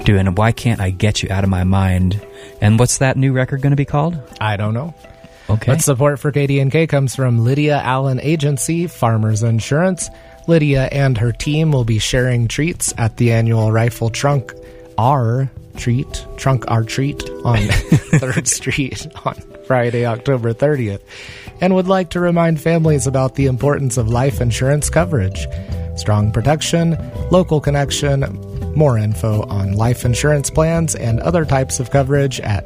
doing Why Can't I Get You Out of My Mind. And what's that new record going to be called? I don't know. Okay. But support for KDNK comes from Lydia Allen Agency, Farmers Insurance. Lydia and her team will be sharing treats at the annual Rifle Trunk R Treat on 3rd Street on Friday, October 30th, and would like to remind families about the importance of life insurance coverage. Strong protection, local connection. More info on life insurance plans and other types of coverage at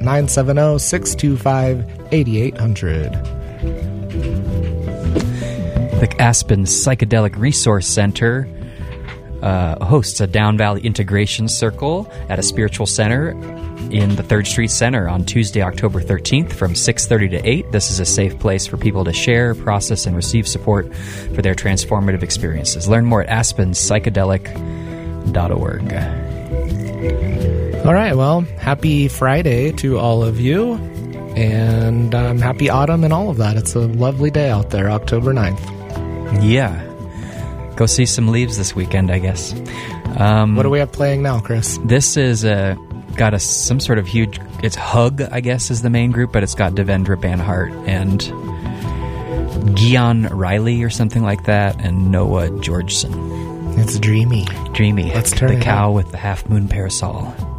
970-625-8800. The Aspen Psychedelic Resource Center hosts a Down Valley Integration Circle at a spiritual center in the 3rd Street Center on Tuesday, October 13th from 6:30 to 8. This is a safe place for people to share, process, and receive support for their transformative experiences. Learn more at aspenpsychedelic.org. All right, well, happy Friday to all of you, and happy autumn and all of that. It's a lovely day out there, October 9th. Yeah. Go see some leaves this weekend, I guess. What do we have playing now, Chris? This is got some sort of huge... It's Hug, I guess, is the main group, but it's got Devendra Banhart and Gian Riley or something like that, and Noah Georgeson. It's dreamy. Dreamy. Let's turn the it cow up. with the half-moon parasol.